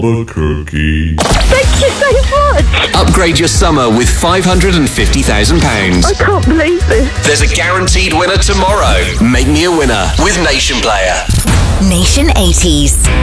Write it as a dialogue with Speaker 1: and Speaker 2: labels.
Speaker 1: the cookie.
Speaker 2: Thank you so much.
Speaker 3: Upgrade your summer with £550,000.
Speaker 2: I can't believe this.
Speaker 3: There's a guaranteed winner tomorrow. Make me a winner with Nation Player.
Speaker 4: Nation 80s.